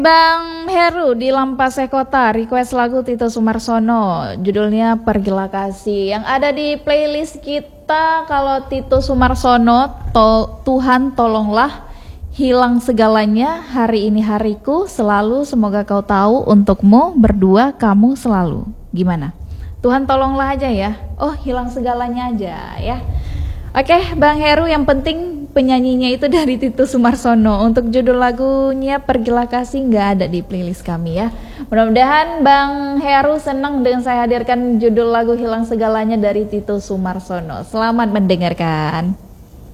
Bang Heru di Lampaseh Kota request lagu Tito Sumarsono, judulnya Pergilah Kasih. Yang ada di playlist kita kalau Tito Sumarsono, Tuhan tolonglah, hilang segalanya, hari ini hariku, selalu semoga kau tahu, untukmu berdua kamu selalu. Gimana? Tuhan tolonglah aja ya. Oh, hilang segalanya aja ya. Oke, Bang Heru, yang penting penyanyinya itu dari Tito Sumarsono. Untuk judul lagunya Pergilah Kasih nggak ada di playlist kami ya. Mudah-mudahan Bang Heru senang dengan saya hadirkan judul lagu Hilang Segalanya dari Tito Sumarsono. Selamat mendengarkan.